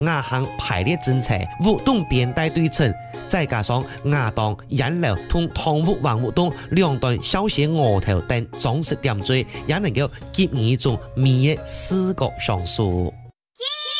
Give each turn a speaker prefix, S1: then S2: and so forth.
S1: 牙行排列整齐，活动边带对称，再加上牙当、眼流同汤屋橫活動兩段小寫額頭等裝飾點綴，也能夠給予一種美嘅視覺享受。